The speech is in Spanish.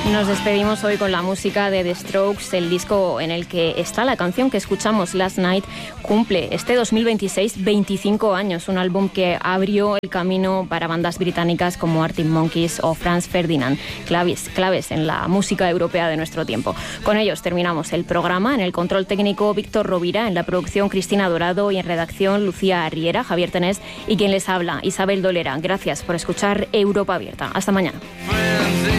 Nos despedimos hoy con la música de The Strokes. El disco en el que está la canción que escuchamos, Last Night, cumple este 2026 25 años. Un álbum que abrió el camino para bandas británicas como Arctic Monkeys o Franz Ferdinand, claves en la música europea de nuestro tiempo. Con ellos terminamos el programa. En el control técnico, Víctor Rovira; en la producción, Cristina Dorado; y en redacción, Lucía Arriera, Javier Tenés y quien les habla, Isabel Dolera. Gracias por escuchar Europa Abierta. Hasta mañana.